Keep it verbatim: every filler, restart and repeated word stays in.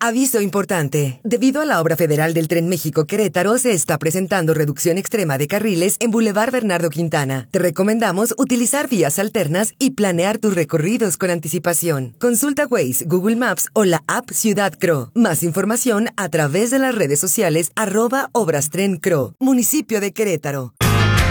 Aviso importante. Debido a la obra federal del Tren México-Querétaro, se está presentando reducción extrema de carriles en Boulevard Bernardo Quintana. Te recomendamos utilizar vías alternas y planear tus recorridos con anticipación. Consulta Waze, Google Maps o la app Ciudad Cro. Más información a través de las redes sociales arroba Obras Tren Cro, municipio de Querétaro.